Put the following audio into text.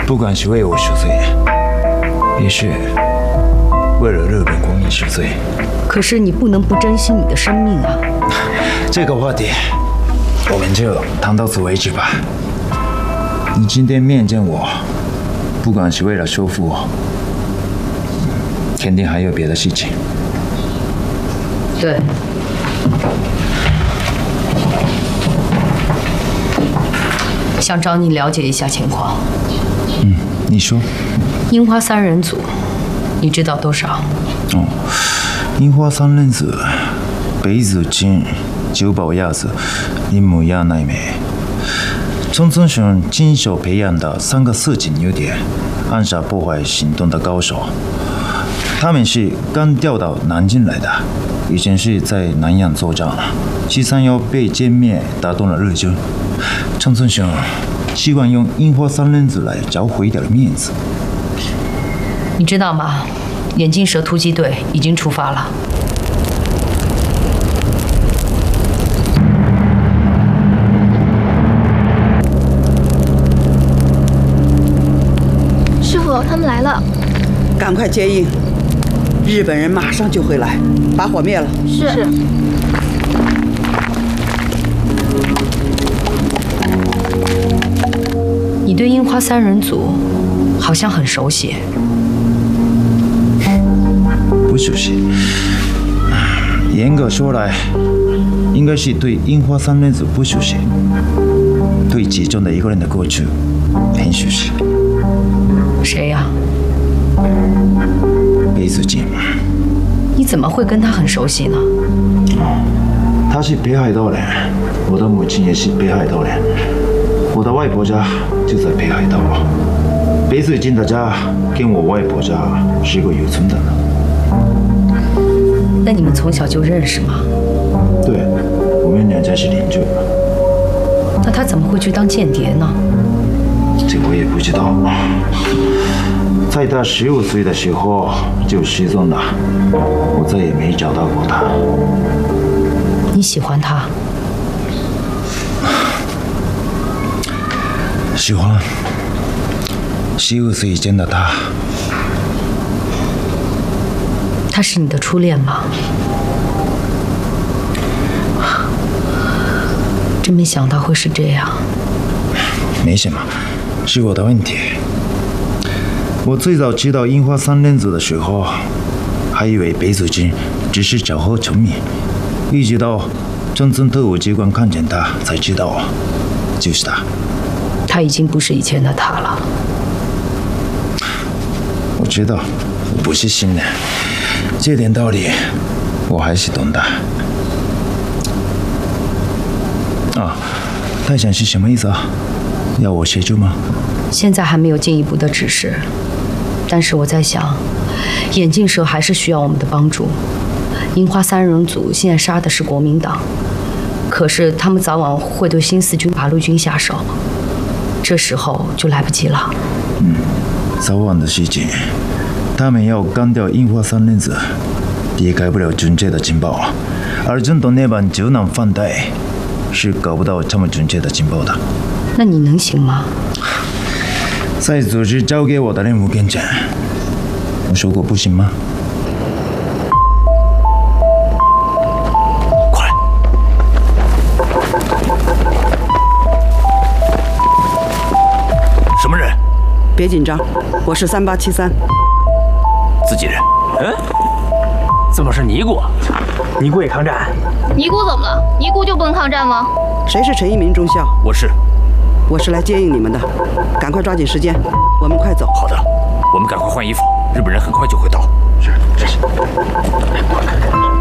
不管是为我赎罪，也是为了日本国民赎罪。 可是你不能不珍惜你的生命啊！ 这个话题，我们就谈到此为止吧。你今天面见我，不管是为了说服我，肯定还有别的事情。 对。想找你了解一下情况。 你说。 樱花三人组，你知道多少？ 哦，樱花三人组，北子金、久保亚子、樱木亚奈美，村村雄亲手培养的3个色情牛点，暗杀破坏行动的高手。他们是刚调到南京来的，以前是在南洋作战，731被歼灭，打动了日军。村村雄希望用樱花三人组来找回点面子。 你知道吗？眼镜蛇突击队已经出发了。 师傅，他们来了， 赶快接应，日本人马上就会来，把火灭了。 是。 你对樱花三人组好像很熟悉。 不熟悉，严格说来，应该是对樱花三人组不熟悉，对其中的一个人的过去很熟悉。 谁呀？ 北子金。 你怎么会跟他很熟悉呢？ 他是北海道人，我的母亲也是北海道人，我的外婆家就在北海道。北子金的家跟我外婆家是个有村的呢。 那你们从小就认识吗？ 对，我们两家是邻居。 那他怎么会去当间谍呢？ 这我也不知道。在他15岁的时候就失踪了，我再也没找到过他。 你喜欢他？ 喜欢。15岁以前的他。 他是你的初恋吗？真没想到会是这样。 没什么，是我的问题。我最早知道樱花三人组的时候，还以为北子金只是巧合成名，一直到中村特务机关看见他才知道，就是他。 他已经不是以前的他了。 我知道，我不是新人，这点道理我还是懂的。啊，太想是什么意思啊？要我协助吗？ 现在还没有进一步的指示，但是我在想，眼镜蛇还是需要我们的帮助。樱花三人组现在杀的是国民党，可是他们早晚会对新四军八路军下手，这时候就来不及了。 早晚的事情，他们要干掉樱花三人组，离开不了准确的情报，而中东那帮酒囊饭袋是搞不到这么准确的情报的。 那你能行吗？ 在组织交给我的任务面前，我说过不行吗？ 快！什么人？ 别紧张，我是3873。 自己人。怎么是尼姑？尼姑也抗战？ 尼姑怎么了？尼姑就不能抗战吗？ 谁是陈一鸣中校？我是来接应你们的，赶快抓紧时间，我们快走。 好的，我们赶快换衣服，日本人很快就会到。是。